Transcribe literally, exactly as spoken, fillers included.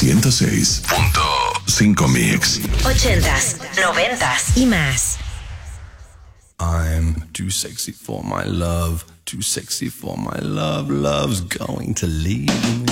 ciento seis punto cinco Mix. Ochentas, noventas y más. I'm too sexy for my love, too sexy for my love, love's going to leave me.